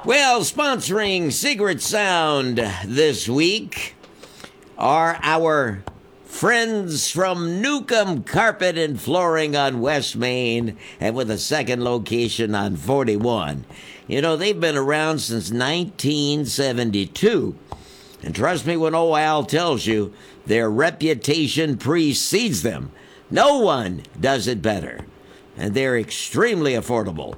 Well, sponsoring Secret Sound this week are our friends from Newcomb Carpet and Flooring on West Main, and with a second location on 41. You know, they've been around since 1972. And trust me when old Al tells you, their reputation precedes them. No one does it better. And they're extremely affordable.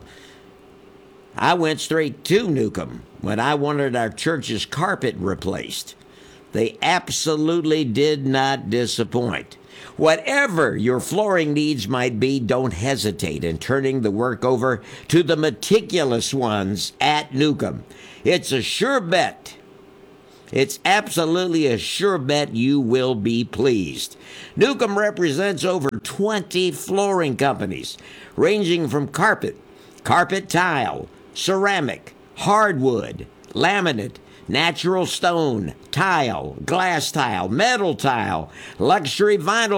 I went straight to Newcomb when I wanted our church's carpet replaced. They absolutely did not disappoint. Whatever your flooring needs might be, don't hesitate in turning the work over to the meticulous ones at Newcomb. It's a sure bet. It's absolutely a sure bet you will be pleased. Newcomb represents over 20 flooring companies, ranging from carpet tile, ceramic, hardwood, laminate, natural stone, tile, glass tile, metal tile, luxury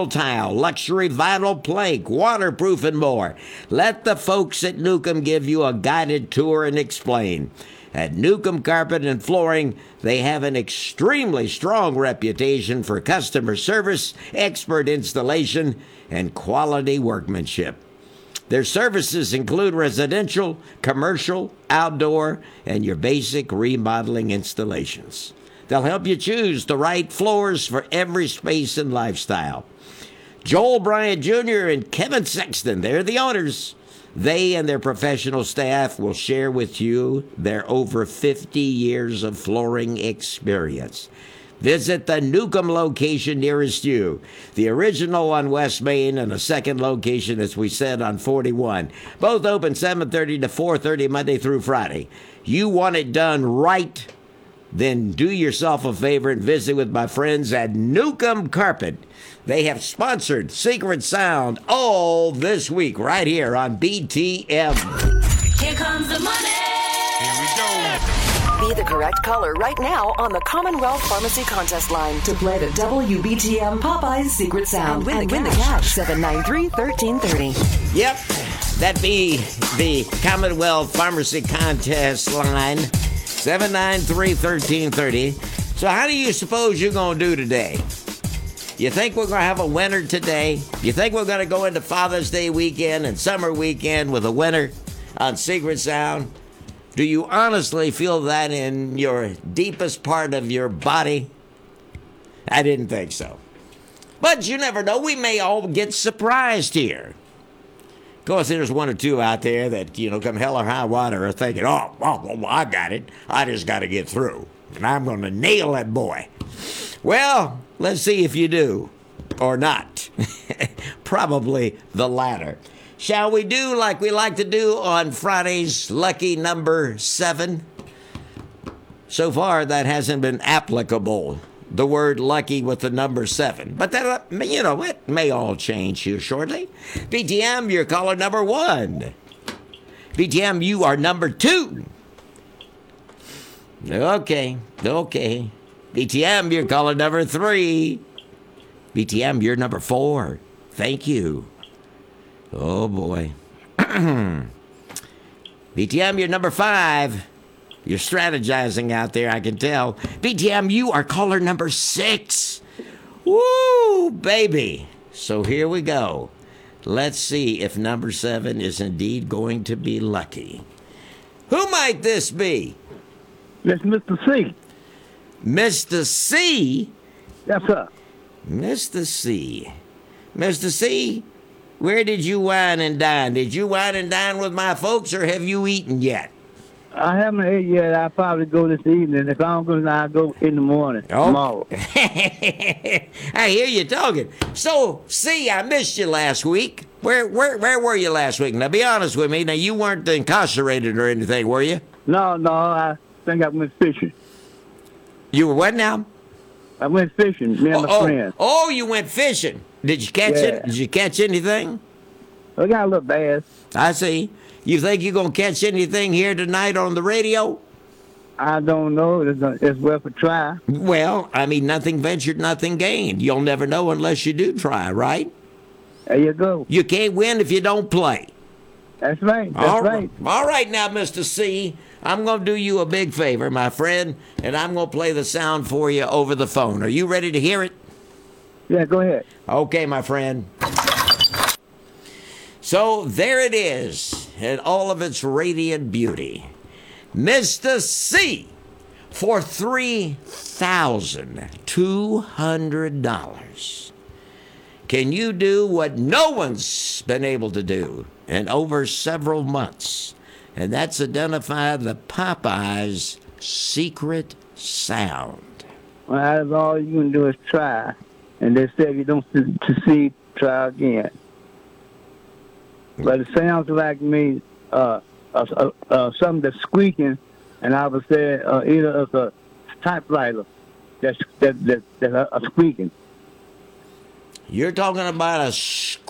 vinyl plank, waterproof, and more. Let the folks at Newcomb give you a guided tour and explain. At Newcomb Carpet and Flooring, they have an extremely strong reputation for customer service, expert installation, and quality workmanship. Their services include residential, commercial, outdoor, and your basic remodeling installations. They'll help you choose the right floors for every space and lifestyle. Joel Bryant Jr. and Kevin Sexton, they're the owners. They and their professional staff will share with you their over 50 years of flooring experience. Visit the Newcomb location nearest you, the original on West Main, and a second location, as we said, on 41. Both open 7:30 to 4:30 Monday through Friday. You want it done right? Then do yourself a favor and visit with my friends at Newcomb Carpet. They have sponsored Secret Sound all this week right here on BTM. Here comes the money. Here we go. Be the correct color right now on the Commonwealth Pharmacy contest line to play the WBTM Popeyes Secret Sound and win the cash. 793-1330. Yep, that'd be the Commonwealth Pharmacy contest line, 793-1330. So how do you suppose you're going to do today? You think we're going to have a winner today? You think we're going to go into Father's Day weekend and summer weekend with a winner on Secret Sound? Do you honestly feel that in your deepest part of your body? I didn't think so. But you never know. We may all get surprised here. Of course, there's one or two out there that, come hell or high water are thinking, oh, I got it. I just got to get through. And I'm going to nail that boy. Well, let's see if you do or not. Probably the latter. Shall we do like we like to do on Friday's lucky number 7? So far, that hasn't been applicable, the word lucky with the number 7. But that, it may all change here shortly. BTM, you're caller number 1. BTM, you are number 2. Okay. BTM, you're caller number 3. BTM, you're number 4. Thank you. Oh, boy. BTM, you're number 5. You're strategizing out there, I can tell. BTM, you are caller number 6. Woo, baby. So here we go. Let's see if number 7 is indeed going to be lucky. Who might this be? It's Mr. C. Mr. C? Yes, sir. Mr. C. Mr. C, where did you wine and dine? Did you wine and dine with my folks, or have you eaten yet? I haven't ate yet. I'll probably go this evening. If I don't go, I'll go in the morning tomorrow. I hear you talking. So, see, I missed you last week. Where were you last week? Now, be honest with me. Now, you weren't incarcerated or anything, were you? No, I think I went fishing. You were what now? I went fishing, me and my friends. Oh, you went fishing. Did you catch it? Did you catch anything? I got a little bass. I see. You think you're going to catch anything here tonight on the radio? I don't know. It's worth a try. Well, I mean, nothing ventured, nothing gained. You'll never know unless you do try, right? There you go. You can't win if you don't play. That's right. That's right. All right now, Mr. C. I'm going to do you a big favor, my friend, and I'm going to play the sound for you over the phone. Are you ready to hear it? Yeah, go ahead. Okay, my friend. So there it is in all of its radiant beauty. Mr. C for $3,200. Can you do what no one's been able to do in over several months? And that's identify the Popeye's secret sound. Well, that's all you can do is try. And they say if you don't succeed, try again. But it sounds like me, something that's squeaking, and I would say either it's a typewriter that's squeaking. You're talking about a